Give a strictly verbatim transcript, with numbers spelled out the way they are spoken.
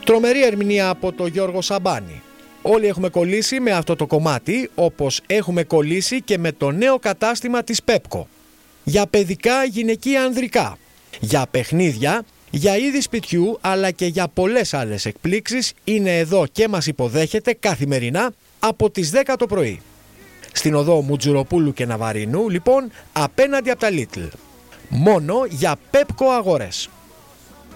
Τρομερή ερμηνεία από τον Γιώργο Σαμπάνη. Όλοι έχουμε κολλήσει με αυτό το κομμάτι, όπως έχουμε κολλήσει και με το νέο κατάστημα της Πέπκο. Για παιδικά, γυναικεία, ανδρικά. Για παιχνίδια, για είδη σπιτιού, αλλά και για πολλές άλλες εκπλήξεις είναι εδώ και μας υποδέχεται καθημερινά από τις δέκα το πρωί. Στην οδό Μουτζουροπούλου και Ναβαρινού, λοιπόν, απέναντι από τα Λίτλ. Μόνο για Πέπκο αγορές.